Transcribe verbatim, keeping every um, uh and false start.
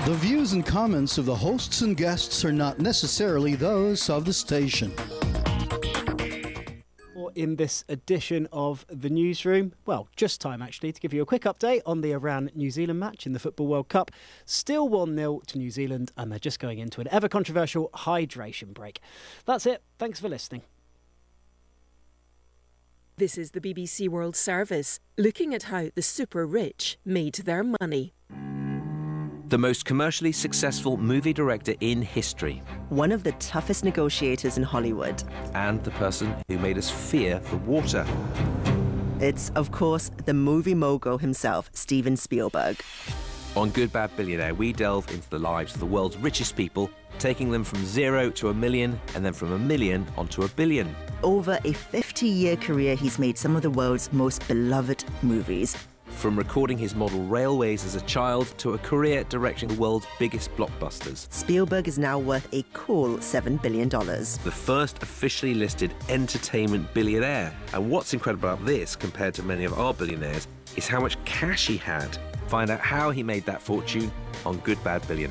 The views and comments of the hosts and guests are not necessarily those of the station. In this edition of the Newsroom, well, just time actually to give you a quick update on the Iran-New Zealand match in the Football World Cup. Still one nil to New Zealand, and they're just going into an ever-controversial hydration break. That's it. Thanks for listening. This is the B B C World Service, looking at how the super rich made their money. The most commercially successful movie director in history. One of the toughest negotiators in Hollywood. And the person who made us fear the water. It's, of course, the movie mogul himself, Steven Spielberg. On Good Bad Billionaire, we delve into the lives of the world's richest people, taking them from zero to a million, and then from a million onto a billion. Over a fifty-year career, he's made some of the world's most beloved movies. From recording his model railways as a child to a career directing the world's biggest blockbusters. Spielberg is now worth a cool seven billion dollars. The first officially listed entertainment billionaire. And what's incredible about this, compared to many of our billionaires, is how much cash he had. Find out how he made that fortune on Good Bad Billionaire.